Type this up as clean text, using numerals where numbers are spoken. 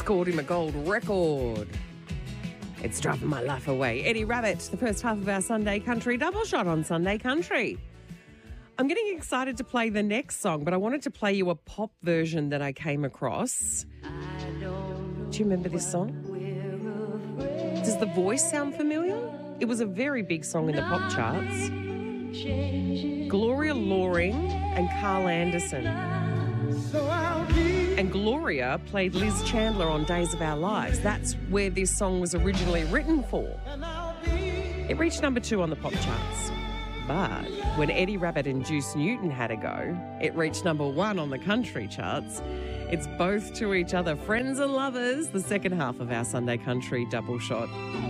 scored him a gold record. It's driving my life away. Eddie Rabbitt, the first half of our Sunday Country double shot on Sunday Country. I'm getting excited to play the next song, but I wanted to play you a pop version that I came across. Do you remember this song? Does the voice sound familiar? It was a very big song in the pop charts. Gloria Loring and Carl Anderson. And Gloria played Liz Chandler on Days of Our Lives. That's where this song was originally written for. It reached number 2 on the pop charts. But when Eddie Rabbitt and Juice Newton had a go, it reached number 1 on the country charts. It's both to each other, friends and lovers, the second half of our Sunday Country double shot.